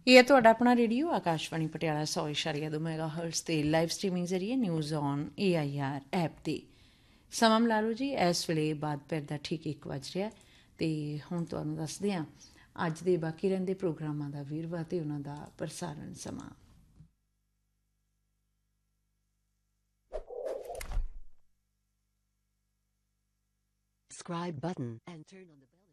ਇਹ ਹੈ ਤੁਹਾਡਾ ਆਪਣਾ ਰੇਡੀਓ ਆਕਾਸ਼ਵਾਣੀ ਪਟਿਆਲਾ 100.2 ਮੈਗਾਹਰਟਜ਼ ਤੇ ਲਾਈਵ ਸਟ੍ਰੀਮਿੰਗ ਜ਼ਰੀਏ ਨਿਊਜ਼ ਔਨ AIR ਐਪ ਤੇ ਸਮਾਂ ਮਿਲਾ ਲਓ ਜੀ। ਇਸ ਵੇਲੇ ਬਾਅਦ ਪੈਰ ਦਾ ਠੀਕ 1 ਵੱਜ ਰਿਹਾ ਤੇ ਹੁਣ ਤੁਹਾਨੂੰ ਦੱਸਦੇ ਹਾਂ ਅੱਜ ਦੇ ਬਾਕੀ ਰਹਿੰਦੇ ਪ੍ਰੋਗਰਾਮਾਂ ਦਾ ਵੇਰਵਾ ਤੇ ਉਹਨਾਂ ਦਾ ਪ੍ਰਸਾਰਣ ਸਮਾਂ। Subscribe button and turn on the bell.